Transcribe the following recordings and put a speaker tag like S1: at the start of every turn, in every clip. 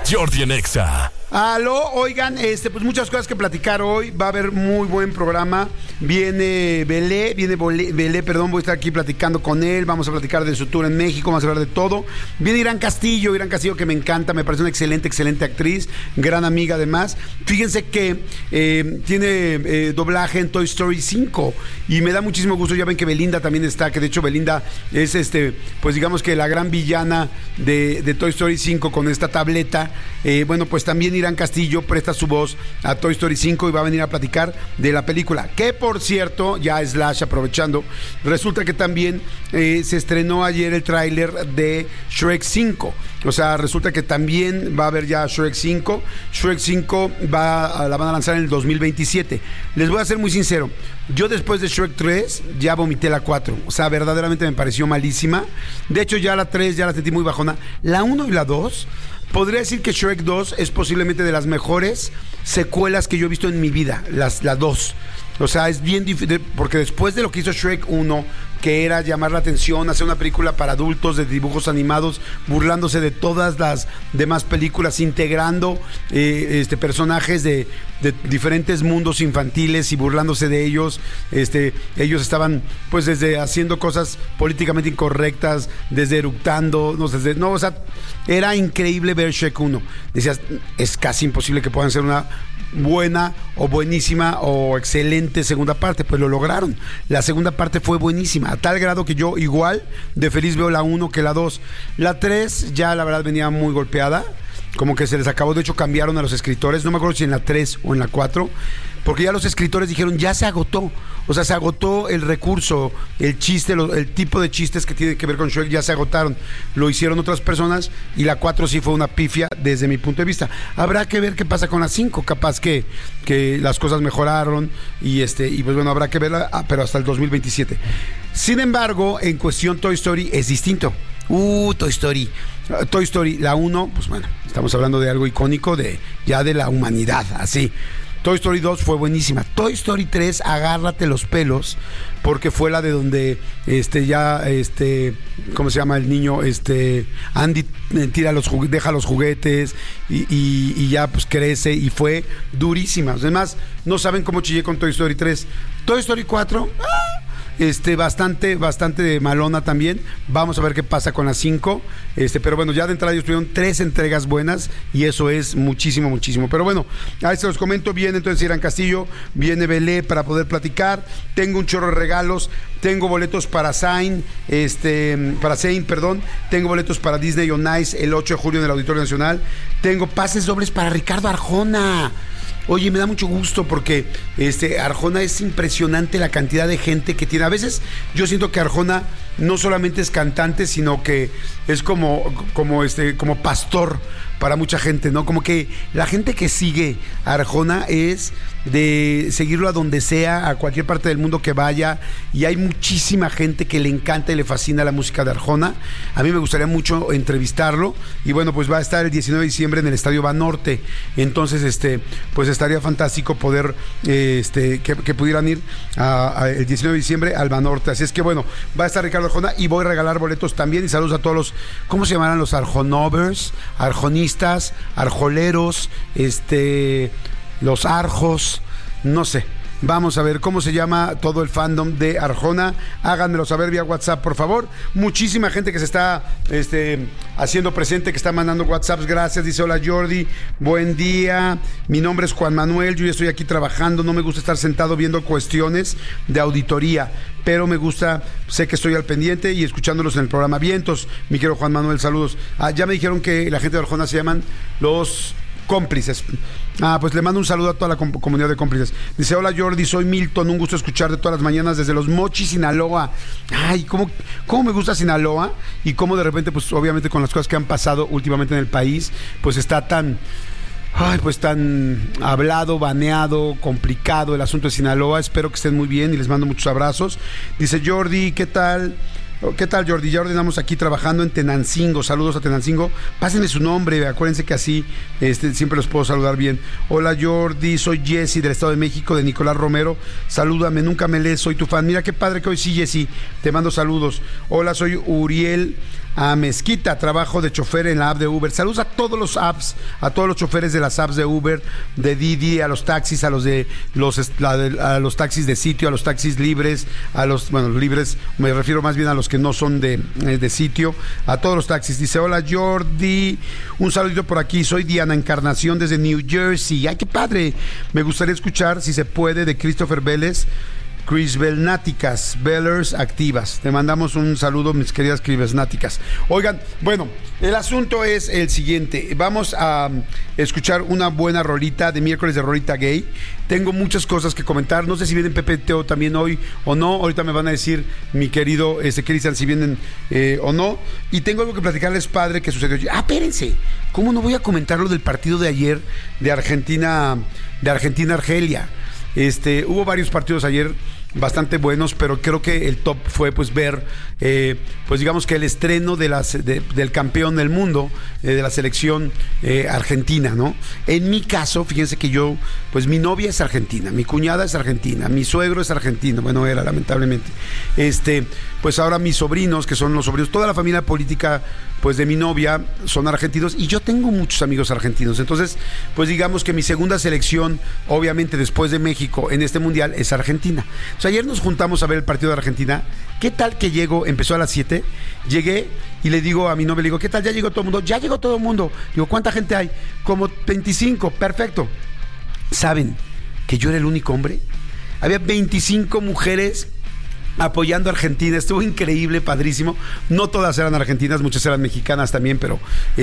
S1: Jordi en Exa.
S2: Aló, oigan, pues muchas cosas que platicar hoy. Va a haber muy buen programa. Viene Belé, voy a estar aquí platicando con él. Vamos a platicar de su tour en México, vamos a hablar de todo. Viene Irán Castillo que me encanta, me parece una excelente actriz, gran amiga además. Fíjense que tiene doblaje en Toy Story 5 y me da muchísimo gusto. Ya ven que Belinda también está, que de hecho Belinda es pues digamos que la gran villana de Toy Story 5 con esta tableta. Bueno, pues también Irán Castillo presta su voz a Toy Story 5 y va a venir a platicar de la película, que por cierto, ya Slash aprovechando, resulta que también se estrenó ayer el tráiler de Shrek 5, o sea, resulta que también va a haber ya Shrek 5. Shrek 5 la van a lanzar en el 2027. Les voy a ser muy sincero, yo después de Shrek 3 ya vomité la 4, o sea, verdaderamente me pareció malísima. De hecho ya la 3 ya la sentí muy bajona. La 1 y la 2, podría decir que Shrek 2 es posiblemente de las mejores secuelas que yo he visto en mi vida, la 2. O sea, es bien difícil, porque después de lo que hizo Shrek 1, que era llamar la atención, hacer una película para adultos de dibujos animados, burlándose de todas las demás películas, integrando personajes de diferentes mundos infantiles y burlándose de ellos. Ellos estaban pues desde haciendo cosas políticamente incorrectas, desde eructando, o sea, era increíble ver Shrek 1. Decías, es casi imposible que puedan ser una buena o buenísima o excelente segunda parte. Pues lo lograron. La segunda parte fue buenísima, a tal grado que yo igual de feliz veo la 1 que la 2. La 3 ya la verdad venía muy golpeada, como que se les acabó. De hecho cambiaron a los escritores, no me acuerdo si en la 3 o en la 4, porque ya los escritores dijeron, ya se agotó. O sea, se agotó el recurso, el chiste, el tipo de chistes que tiene que ver con Shrek ya se agotaron. Lo hicieron otras personas y la 4 sí fue una pifia desde mi punto de vista. Habrá que ver qué pasa con la 5, capaz que las cosas mejoraron y pues bueno, habrá que verla, pero hasta el 2027. Sin embargo, en cuestión Toy Story es distinto. Toy Story, la 1, pues bueno, estamos hablando de algo icónico de la humanidad, así. Toy Story 2 fue buenísima. Toy Story 3, agárrate los pelos, porque fue la de donde ¿cómo se llama el niño? Andy deja los juguetes y ya pues crece, y fue durísima. Además, no saben cómo chillé con Toy Story 3. Toy Story 4, bastante malona también. Vamos a ver qué pasa con las 5. Pero bueno, ya de entrada ellos tuvieron 3 entregas buenas y eso es muchísimo. Pero bueno, ahí se los comento. Viene entonces Irán Castillo, viene Belé para poder platicar. Tengo un chorro de regalos. Tengo boletos para Zayn, tengo boletos para Disney on Ice el 8 de julio en el Auditorio Nacional. Tengo pases dobles para Ricardo Arjona. Oye, me da mucho gusto porque Arjona, es impresionante la cantidad de gente que tiene. A veces yo siento que Arjona no solamente es cantante, sino que es como pastor para mucha gente, ¿no? Como que la gente que sigue a Arjona es de seguirlo a donde sea, a cualquier parte del mundo que vaya, y hay muchísima gente que le encanta y le fascina la música de Arjona. A mí me gustaría mucho entrevistarlo, y bueno, pues va a estar el 19 de diciembre en el Estadio Banorte. Entonces, pues estaría fantástico poder, que pudieran ir el 19 de diciembre al Banorte. Así es que bueno, va a estar Ricardo Arjona y voy a regalar boletos también, y saludos a todos los, ¿cómo se llamarán? Los arjonovers, arjonistas, arjoleros, los arjos, no sé. Vamos a ver cómo se llama todo el fandom de Arjona. Háganmelo saber vía WhatsApp, por favor. Muchísima gente que se está haciendo presente, que está mandando WhatsApps. Gracias. Dice, hola Jordi, buen día. Mi nombre es Juan Manuel. Yo ya estoy aquí trabajando. No me gusta estar sentado viendo cuestiones de auditoría, pero me gusta, sé que estoy al pendiente y escuchándolos en el programa. Vientos, mi querido Juan Manuel, saludos. Ya me dijeron que la gente de Arjona se llaman los cómplices. Pues le mando un saludo a toda la comunidad de cómplices. Dice, hola Jordi, soy Milton, un gusto escucharte todas las mañanas desde Los Mochis, Sinaloa. Ay, cómo me gusta Sinaloa, y cómo de repente, pues obviamente con las cosas que han pasado últimamente en el país, pues está tan hablado, baneado, complicado el asunto de Sinaloa. Espero que estén muy bien y les mando muchos abrazos. Dice Jordi, ¿qué tal? ¿Qué tal, Jordi? Ya ordenamos aquí trabajando en Tenancingo. Saludos a Tenancingo. Pásenme su nombre, acuérdense que así siempre los puedo saludar bien. Hola, Jordi, soy Jessy del Estado de México, de Nicolás Romero. Salúdame, nunca me lees, soy tu fan. Mira qué padre que hoy sí, Jessy, te mando saludos. Hola, soy Uriel a Mezquita, trabajo de chofer en la app de Uber. Saludos a todos los apps, a todos los choferes de las apps de Uber, de Didi, a los taxis, a los taxis de sitio, a los taxis libres, libres, me refiero más bien a los que no son de sitio, a todos los taxis. Dice, hola Jordi, un saludito por aquí, soy Diana Encarnación desde New Jersey. Ay, qué padre, me gustaría escuchar, si se puede, de Christopher Vélez, Crisbelnáticas, Bellers activas. Te mandamos un saludo, mis queridas Crisbelnáticas. Oigan, bueno, el asunto es el siguiente. Vamos a escuchar una buena rolita de miércoles de rolita gay. Tengo muchas cosas que comentar. No sé si vienen Pepe Teo también hoy o no. Ahorita me van a decir, mi querido Cristian, si vienen o no. Y tengo algo que platicarles, padre, que sucedió. Espérense. ¿Cómo no voy a comentar lo del partido de ayer de Argentina-Argelia? Hubo varios partidos ayer bastante buenos, pero creo que el top fue pues ver pues digamos que el estreno del campeón del mundo, de la selección argentina, ¿no? En mi caso, fíjense que yo, pues mi novia es argentina, mi cuñada es argentina, mi suegro es argentino, bueno, era lamentablemente, pues ahora mis sobrinos, que son los sobrinos, toda la familia política pues de mi novia son argentinos y yo tengo muchos amigos argentinos. Entonces, pues digamos que mi segunda selección, obviamente después de México en este mundial, es Argentina. O sea, ayer nos juntamos a ver el partido de Argentina. ¿Qué tal que empezó a las 7? Llegué y le digo a mi novia, le digo, ¿qué tal? ¿Ya llegó todo el mundo? Ya llegó todo el mundo. Digo, ¿cuánta gente hay? Como 25, perfecto. ¿Saben que yo era el único hombre? Había 25 mujeres apoyando a Argentina. Estuvo increíble, padrísimo. No todas eran argentinas, muchas eran mexicanas también, pero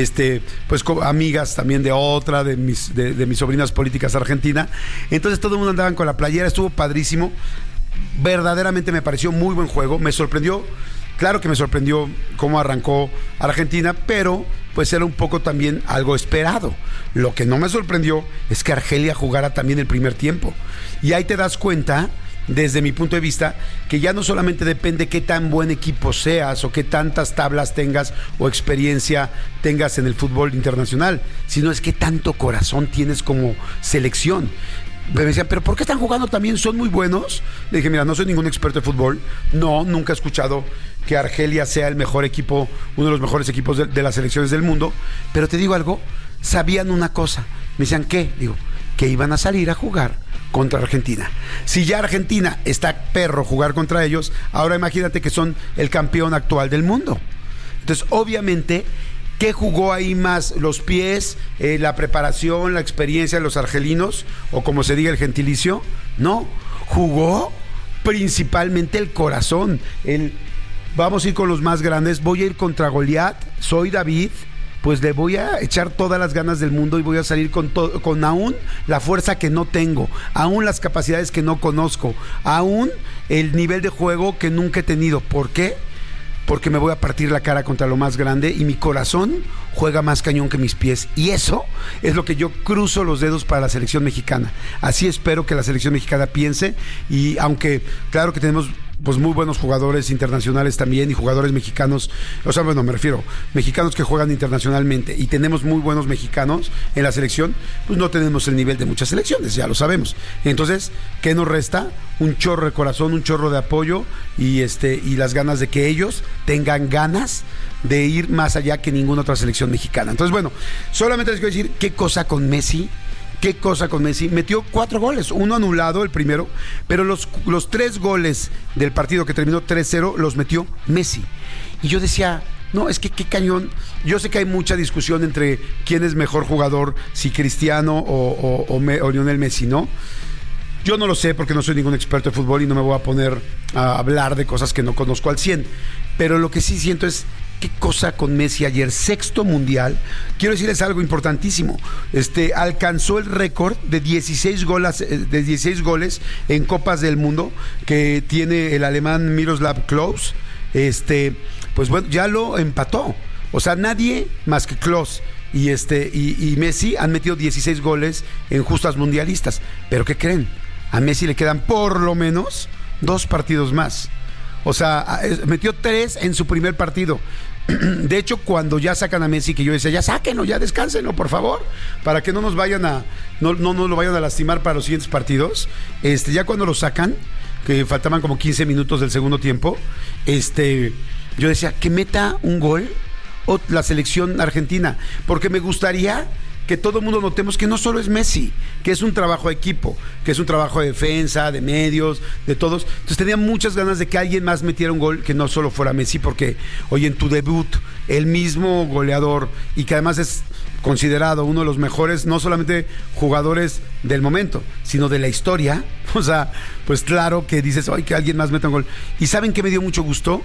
S2: pues amigas también de mis sobrinas políticas argentina. Entonces todo el mundo andaban con la playera, estuvo padrísimo. Verdaderamente me pareció muy buen juego. Me sorprendió, claro que me sorprendió cómo arrancó Argentina, pero pues era un poco también algo esperado. Lo que no me sorprendió es que Argelia jugara también el primer tiempo. Y ahí te das cuenta, desde mi punto de vista, que ya no solamente depende qué tan buen equipo seas o qué tantas tablas tengas o experiencia tengas en el fútbol internacional, sino es qué tanto corazón tienes como selección. Me decían, ¿pero por qué están jugando también? ¿Son muy buenos? Le dije, mira, no soy ningún experto de fútbol. No, nunca he escuchado que Argelia sea el mejor equipo, uno de los mejores equipos de las selecciones del mundo. Pero te digo algo, sabían una cosa. Me decían, ¿qué? Digo, que iban a salir a jugar contra Argentina. Si ya Argentina está perro jugar contra ellos, ahora imagínate que son el campeón actual del mundo. Entonces, obviamente, ¿qué jugó ahí más? ¿Los pies, la preparación, la experiencia de los argelinos? O como se diga el gentilicio. No, jugó principalmente el corazón. Vamos a ir con los más grandes. Voy a ir contra Goliat. Soy David. Pues le voy a echar todas las ganas del mundo y voy a salir con aún la fuerza que no tengo, aún las capacidades que no conozco, aún el nivel de juego que nunca he tenido. ¿Por qué? Porque me voy a partir la cara contra lo más grande y mi corazón juega más cañón que mis pies. Y eso es lo que yo cruzo los dedos para la selección mexicana. Así espero que la selección mexicana piense. Y aunque claro que tenemos pues muy buenos jugadores internacionales también y jugadores mexicanos, o sea, bueno, me refiero, mexicanos que juegan internacionalmente y tenemos muy buenos mexicanos en la selección, pues no tenemos el nivel de muchas selecciones, ya lo sabemos. Entonces, ¿qué nos resta? Un chorro de corazón, un chorro de apoyo y las ganas de que ellos tengan ganas de ir más allá que ninguna otra selección mexicana. Entonces, bueno, solamente les quiero decir qué cosa con Messi. ¿Qué cosa con Messi? Metió 4 goles, uno anulado, el primero, pero los 3 goles del partido que terminó 3-0 los metió Messi. Y yo decía, no, es que qué cañón. Yo sé que hay mucha discusión entre quién es mejor jugador, si Cristiano o Lionel Messi, ¿no? Yo no lo sé porque no soy ningún experto de fútbol y no me voy a poner a hablar de cosas que no conozco al 100. Pero lo que sí siento es qué cosa con Messi ayer, 6º mundial. Quiero decirles algo importantísimo. Alcanzó el récord de 16 goles en Copas del Mundo que tiene el alemán Miroslav Klose. Pues bueno, ya lo empató. O sea, nadie más que Klose y Messi han metido 16 goles en justas mundialistas. ¿Pero qué creen? A Messi le quedan por lo menos 2 partidos más. O sea, metió 3 en su primer partido. De hecho, cuando ya sacan a Messi, que yo decía, ya sáquenlo, ya descánsenlo, por favor, para que no nos vayan no nos lo vayan a lastimar para los siguientes partidos. Ya cuando lo sacan, que faltaban como 15 minutos del segundo tiempo, yo decía, que meta un gol o la selección argentina, porque me gustaría que todo el mundo notemos que no solo es Messi, que es un trabajo de equipo, que es un trabajo de defensa, de medios, de todos. Entonces tenía muchas ganas de que alguien más metiera un gol que no solo fuera Messi, porque hoy en tu debut, el mismo goleador, y que además es considerado uno de los mejores, no solamente jugadores del momento, sino de la historia. O sea, pues claro que dices, ay, que alguien más meta un gol. ¿Y saben qué me dio mucho gusto?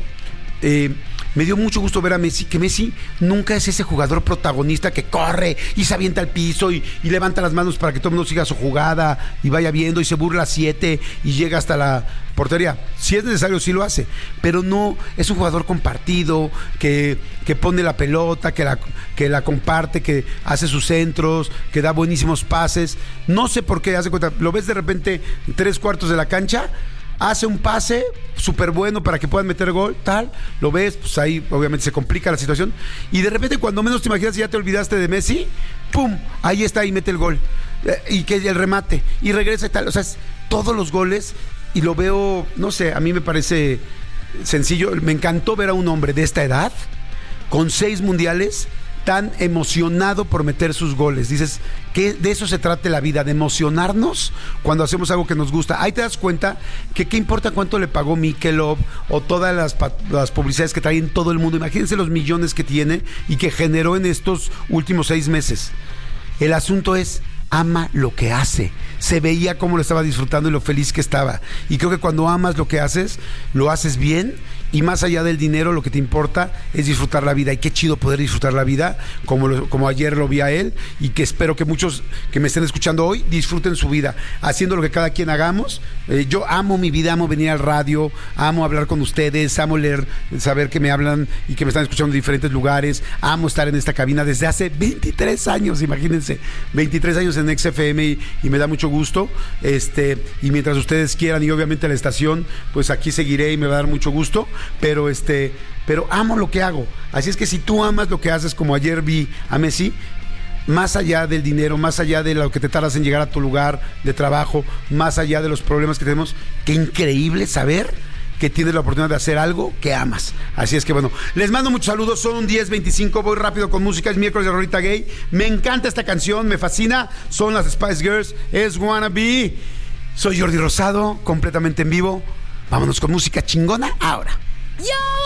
S2: Me dio mucho gusto ver a Messi, que Messi nunca es ese jugador protagonista que corre y se avienta al piso y levanta las manos para que todo el mundo siga su jugada y vaya viendo y se burla a 7 y llega hasta la portería. Si es necesario, sí lo hace, pero no, es un jugador compartido, que pone la pelota, que la comparte, que hace sus centros, que da buenísimos pases. No sé por qué, hace cuenta, lo ves de repente 3/4 de la cancha, hace un pase súper bueno para que puedan meter gol, tal, lo ves, pues ahí obviamente se complica la situación, y de repente cuando menos te imaginas ya te olvidaste de Messi, ¡pum!, ahí está y mete el gol, y que el remate, y regresa y tal, o sea, es todos los goles, y lo veo, no sé, a mí me parece sencillo, me encantó ver a un hombre de esta edad, con 6 mundiales, tan emocionado por meter sus goles. Dices, que de eso se trata la vida, de emocionarnos cuando hacemos algo que nos gusta. Ahí te das cuenta que qué importa cuánto le pagó Michelob o todas las publicidades que trae en todo el mundo. Imagínense los millones que tiene y que generó en estos últimos 6 meses. El asunto es, ama lo que hace. Se veía cómo lo estaba disfrutando y lo feliz que estaba. Y creo que cuando amas lo que haces, lo haces bien, y más allá del dinero, lo que te importa es disfrutar la vida. Y qué chido poder disfrutar la vida, como ayer lo vi a él, y que espero que muchos que me estén escuchando hoy disfruten su vida, haciendo lo que cada quien hagamos. Yo amo mi vida, amo venir al radio, amo hablar con ustedes, amo leer, saber que me hablan y que me están escuchando en diferentes lugares, amo estar en esta cabina desde hace 23 años, imagínense, 23 años en XFM, y me da mucho gusto, y mientras ustedes quieran, y obviamente la estación, pues aquí seguiré y me va a dar mucho gusto, pero amo lo que hago. Así es que si tú amas lo que haces, como ayer vi a Messi, más allá del dinero, más allá de lo que te tardas en llegar a tu lugar de trabajo, más allá de los problemas que tenemos, qué increíble saber que tienes la oportunidad de hacer algo que amas. Así es que bueno, les mando muchos saludos, son 10:25, voy rápido con música, es miércoles de Rolita Gay, me encanta esta canción, me fascina, son las Spice Girls, es Wanna Be. Soy Jordi Rosado, completamente en vivo, vámonos con música chingona ahora.
S1: Yo